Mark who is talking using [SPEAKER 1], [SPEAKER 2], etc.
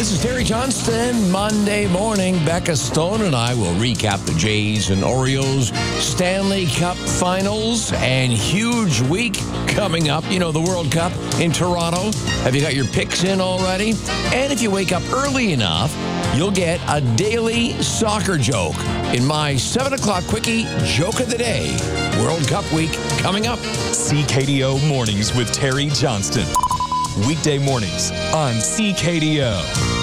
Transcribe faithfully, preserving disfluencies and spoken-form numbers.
[SPEAKER 1] This is Terry Johnston. Monday morning, Becca Stone and I will recap the Jays and Orioles Stanley Cup Finals and huge week coming up. You know, the World Cup in Toronto. Have you got your picks in already? And if you wake up early enough, you'll get a daily soccer joke in my seven o'clock quickie joke of the day. World Cup week coming up.
[SPEAKER 2] C K D O Mornings with Terry Johnston. Weekday mornings on C K D O.